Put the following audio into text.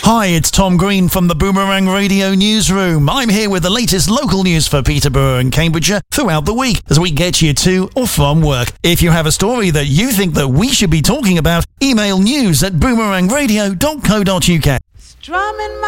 Hi, it's Tom Green from the Boomerang Radio Newsroom. I'm here with the latest local news for Peterborough and Cambridgeshire throughout the week as we get you to or from work. If you have a story that you think that we should be talking about, email news@boomerangradio.co.uk. Strumming my